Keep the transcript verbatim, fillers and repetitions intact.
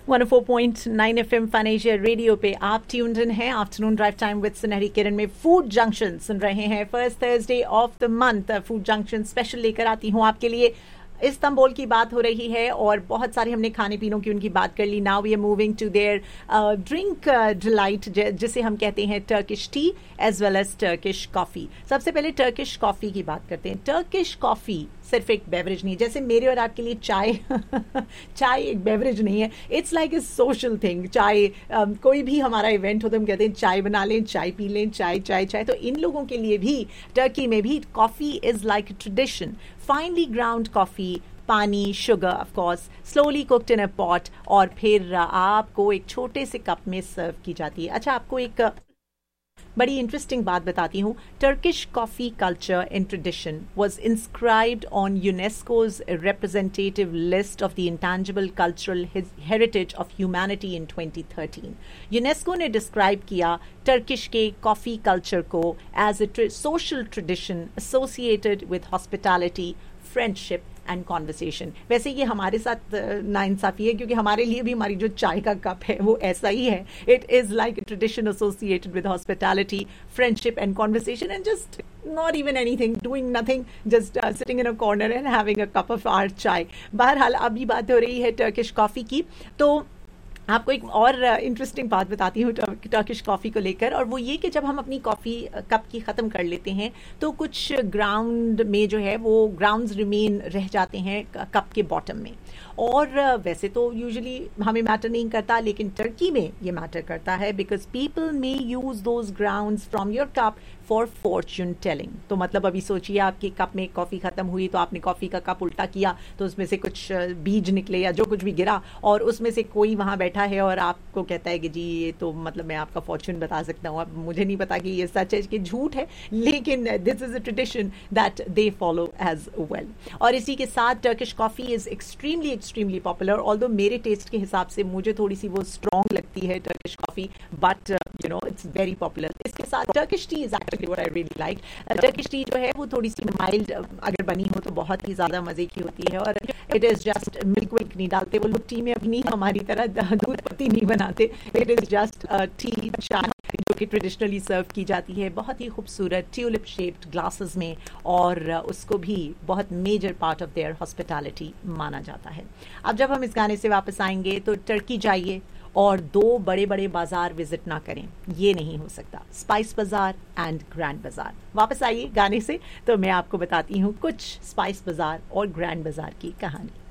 One O four point nine F M fun Asia radio पे आप tuned in हैं afternoon drive time with सुनहरी किरण में food junction सुन रहे हैं। First Thursday of the month food junction special लेकर आती हूँ आपके लिए। इस्तांबुल की बात हो रही है और बहुत सारे हमने खाने पीनों की उनकी बात कर ली। Now we are moving to their drink delight जिसे हम कहते हैं Turkish T as well as Turkish coffee. सबसे पहले टर्किश कॉफ़ी की बात करते हैं। टर्किश कॉफ़ी सिर्फ एक बेवरेज नहीं, जैसे मेरे और आपके लिए चाय चाय एक बेवरेज नहीं है, it's like a social thing. चाय um, कोई भी हमारा इवेंट हो तो हम कहते हैं चाय बना लें, चाय पी लें, चाय चाय चाय। तो इन लोगों के लिए भी टर्की में भी coffee is like a tradition. Finally ground coffee, पानी, sugar of course, slowly cooked in a pot और फिर आपको एक छोटे से कप में सर्व की जाती है। अच्छा, आपको एक बड़ी इंटरेस्टिंग बात बताती हूँ। Turkish coffee culture and tradition was inscribed on UNESCO's representative list of the intangible cultural heritage of humanity in twenty thirteen. UNESCO ने डिस्क्राइब किया टर्किश के कॉफ़ी कल्चर को as a social tradition associated with hospitality, friendship and conversation. वैसे ये हमारे साथ नाइंसाफ़ी है क्योंकि हमारे लिए भी हमारी जो चाय का कप है वो ऐसा ही है। It is like a tradition associated with hospitality, friendship and conversation and just not even anything, doing nothing, just uh, sitting in a corner and having a cup of our chai। बहरहाल अभी बात हो रही है Turkish coffee की, तो आपको एक और इंटरेस्टिंग बात बताती हूँ टर्किश कॉफ़ी को लेकर, और वो ये कि जब हम अपनी कॉफ़ी कप की ख़त्म कर लेते हैं तो कुछ ग्राउंड में जो है वो ग्राउंड्स रिमेन रह जाते हैं कप के बॉटम में। और वैसे तो यूजुअली हमें मैटर नहीं करता, लेकिन टर्की में ये मैटर करता है because people may use those grounds from your cup for Fortune telling. तो मतलब अभी सोचिए आपके कप में कॉफ़ी ख़त्म हुई तो आपने कॉफ़ी का कप उल्टा किया तो उसमें से कुछ बीज निकले या जो कुछ भी गिरा, और उसमें से कोई वहाँ बैठा है और आपको कहता है कि जी ये तो मतलब मैं आपका फॉर्च्यून बता सकता हूँ। अब मुझे नहीं पता कि ये सच है कि झूठ है, लेकिन this is a tradition that they follow as well. और इसी के साथ Turkish coffee is extremely extremely popular. Although मेरे टेस्ट के हिसाब से मुझे थोड़ी सी वो स्ट्रॉन्ग लगती है Turkish coffee, but you know it's very popular. इसके साथ Turkish T is actually what I really like. Turkish T जो है वो थोड़ी सी माइल्ड अगर बनी हो तो बहुत ही ज़्यादा मज़े की होती है, और it is just milk Wilk नहीं डालते वो लोग टी में, अपनी हमारी तरह दूध पत्ती नहीं बनाते। इट इज़ जस्ट टी चाय जो कि ट्रेडिशनली सर्व की जाती है बहुत ही खूबसूरत ट्यूलिप शेप्ड ग्लासेस में, और उसको भी बहुत major part of their hospitality माना जाता है। अब जब हम इस गाने से वापस आएंगे तो टर्की जाइए और दो बड़े बड़े बाजार विजिट ना करें, ये नहीं हो सकता। स्पाइस बाजार एंड ग्रैंड बाजार। वापस आइए गाने से तो मैं आपको बताती हूँ कुछ स्पाइस बाजार और ग्रैंड बाजार की कहानी।